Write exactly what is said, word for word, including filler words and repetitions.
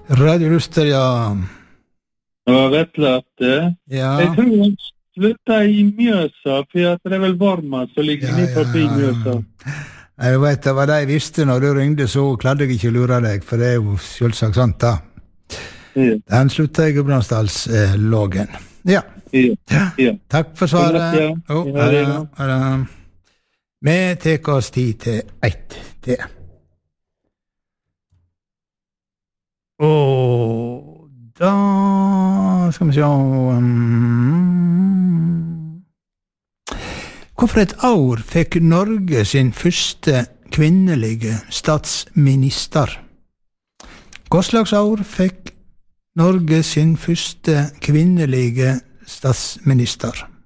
Radio Luster, ja. Ja, Vetle at det. Ja. Jeg tror han slutta i Mjøsa, for at det er vel Varma som ligger Ja, nede ja, forbi ja, ja. Mjøsa. Jeg vet, det var det jeg visste når du ringde, så kladde jeg ikke lure deg, for det er jo selvsagt sant da. Ja. Den slutta i Gudbrandsdalslågen. Ja. Ja. Ja. Ja. Takk for svaret. Ja. Oh, Ja, det er ha det, ha det. Vi tek oss tid til ett til. Og da skal vi se um, Hvorfor et år fikk Norge sin første kvinnelige statsminister? Hva slags år fikk Norge sin første kvinnelige statsminister?